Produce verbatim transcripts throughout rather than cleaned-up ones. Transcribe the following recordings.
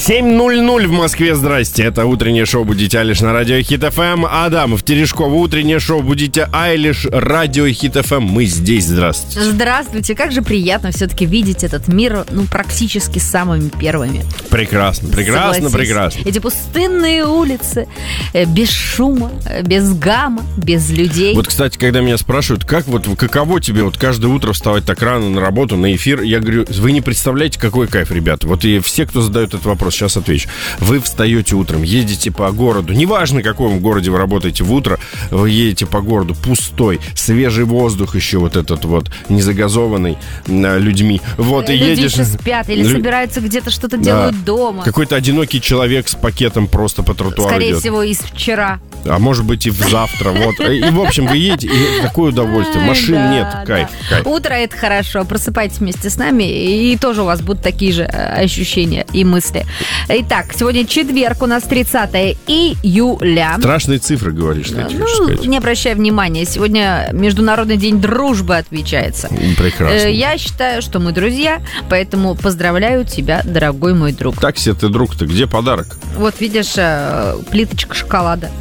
семь ноль ноль в Москве, здрасте. Это утреннее шоу «Будите Айлиш» на радио Хит эф эм. Адамов, Терешкова, утреннее шоу «Будите Айлиш», радио Хит эф эм. Мы здесь, здравствуйте. Здравствуйте. Как же приятно все-таки видеть этот мир, ну, практически самыми первыми. Прекрасно, прекрасно, Согласись. прекрасно. Эти пустынные улицы, э, без шума, э, без гамма, без людей. Вот, кстати, когда меня спрашивают, как вот, каково тебе вот каждое утро вставать так рано на работу, на эфир, я говорю, вы не представляете, какой кайф, ребята. Вот и все, кто задает этот вопрос, сейчас отвечу. Вы встаете утром, едете по городу, неважно, в каком городе вы работаете в утро, вы едете по городу пустой, свежий воздух еще вот этот вот, не загазованный людьми. Вот, и Люди едешь... еще спят или Лю... собираются где-то что-то да. делают дома. Какой-то одинокий человек с пакетом просто по тротуару Скорее идет. всего, из вчера. А может быть и в завтра. Вот. И, в общем, вы едете, и такое удовольствие. Машин да, нет. Кайф, да. кайф. Утро — это хорошо. Просыпайтесь вместе с нами, и тоже у вас будут такие же ощущения и мысли. Итак, сегодня четверг, у нас тридцатое июля. Страшные цифры, говоришь, что я тебе хочу Ну, сказать. не обращай внимания. Сегодня Международный день дружбы отмечается. Прекрасно. Я считаю, что мы друзья, поэтому поздравляю тебя, дорогой мой друг. Так себе ты, друг-то, где подарок? Вот видишь, плиточка шоколада.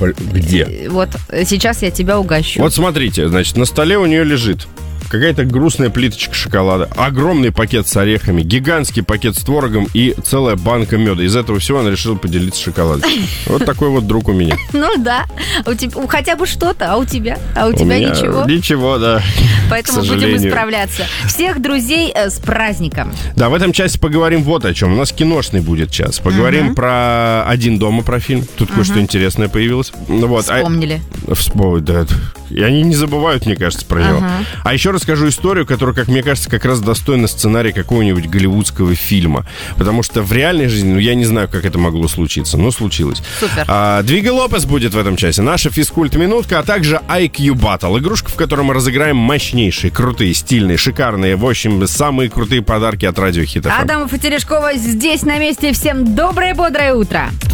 Где? Вот сейчас я тебя угощу. Вот смотрите, значит, на столе у нее лежит какая-то грустная плиточка шоколада, огромный пакет с орехами, гигантский пакет с творогом и целая банка меда. Из этого всего она решила поделиться шоколадом. Вот такой вот друг у меня. Ну да, у тебя хотя бы что-то, а у тебя? А у, У тебя меня ничего. Ничего, да. Поэтому будем исправляться. Всех друзей э, с праздником. Да, в этом часе поговорим вот о чем. У нас киношный будет час. Поговорим uh-huh. про «Один дома», про фильм. Тут uh-huh. кое-что интересное появилось. Вот. Вспомнили. А... Вспомнили, да. И они не забывают, мне кажется, про него. Uh-huh. А еще расскажу историю, которая, как мне кажется, как раз достойна сценария какого-нибудь голливудского фильма. Потому что в реальной жизни, ну, я не знаю, как это могло случиться, но случилось. Супер. А, Двига Лопес будет в этом часе. Наша физкульт-минутка, а также ай кью Battle. Игрушка, в которой мы разыграем мощнейшие, крутые, стильные, шикарные, в общем, самые крутые подарки от радио Хит эф эм. Адамов и Терешкова здесь на месте. Всем доброе, бодрое утро.